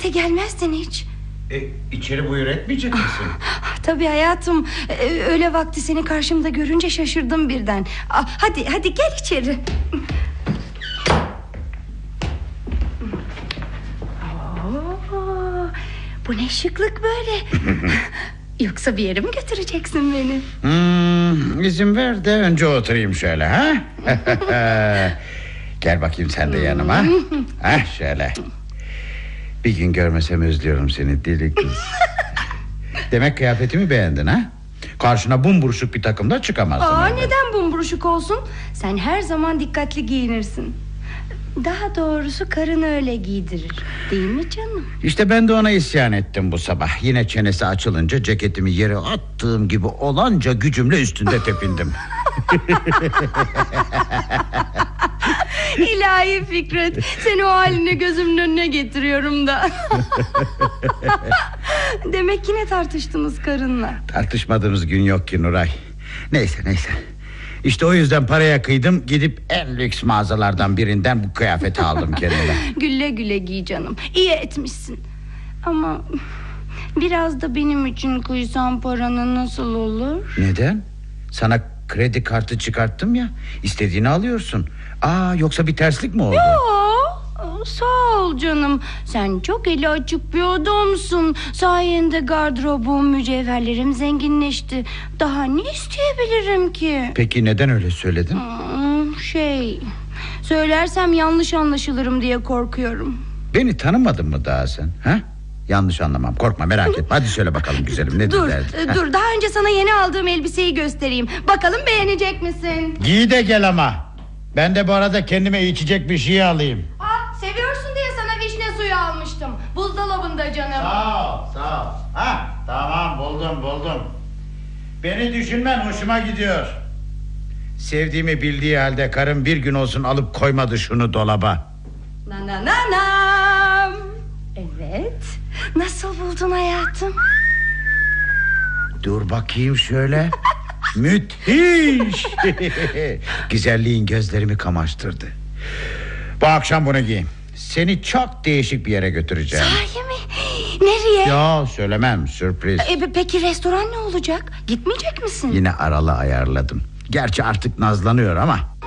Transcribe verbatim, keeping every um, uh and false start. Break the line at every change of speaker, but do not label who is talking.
ziyarete gelmezdin hiç.
E, içeri buyur etmeyecek misin?
Ah, tabii hayatım. Ee, öğle vakti seni karşımda görünce şaşırdım birden. Ah, hadi hadi gel içeri. Oo, bu ne şıklık böyle. Yoksa bir yere mi götüreceksin beni?
Hmm, izin ver de önce oturayım şöyle, ha? Gel bakayım sen de yanıma. Ha, şöyle. Bir gün görmesem özlüyorum seni deli kız. Demek kıyafetimi beğendin, ha? Karşına bumburuşuk bir takımda çıkamazsın.
Aa,
öyle.
neden bumburuşuk olsun? Sen her zaman dikkatli giyinirsin. Daha doğrusu karın öyle giydirir, değil mi canım?
İşte ben de ona isyan ettim bu sabah. Yine çenesi açılınca ceketimi yere attığım gibi olanca gücümle üstünde tepindim.
İlahi Fikret, seni o haline gözümün önüne getiriyorum da. Demek yine tartıştınız karınla.
Tartışmadığımız gün yok ki Nuray. Neyse neyse. İşte o yüzden paraya kıydım, gidip en lüks mağazalardan birinden bu kıyafeti aldım kendime.
Güle güle giy canım, iyi etmişsin. Ama biraz da benim için kıysan paranı nasıl olur?
Neden? Sana kredi kartı çıkarttım ya, istediğini alıyorsun. Aa, yoksa bir terslik mi oldu?
Yo, sağ ol canım. Sen çok eli açık bir adamsın. Sayende gardırobum, mücevherlerim zenginleşti. Daha ne isteyebilirim ki?
Peki neden öyle söyledin?
Hmm, Şey, söylersem yanlış anlaşılırım diye korkuyorum.
Beni tanımadın mı daha sen? Ha? Yanlış anlamam, korkma, merak etme. Hadi söyle bakalım güzelim, nedir
Dur,
derdin?
e, dur, daha önce sana yeni aldığım elbiseyi göstereyim. Bakalım beğenecek misin?
Giy de gel ama. Ben de bu arada kendime içecek bir şey alayım.
Aa, seviyorsun diye sana vişne suyu almıştım. Buzdolabında canım.
Sağ ol, sağ ol. Ha, tamam, buldum buldum. Beni düşünmen hoşuma gidiyor. Sevdiğimi bildiği halde karım bir gün olsun alıp koymadı şunu dolaba.
Na na na na. Evet. Nasıl buldun hayatım?
Dur bakayım şöyle. Müthiş. Güzelliğin gözlerimi kamaştırdı. Bu akşam bunu giy. Seni çok değişik bir yere götüreceğim.
Sahi mi? Nereye?
Ya söylemem, sürpriz.
E, peki restoran ne olacak? Gitmeyecek misin?
Yine aralı ayarladım. Gerçi artık nazlanıyor ama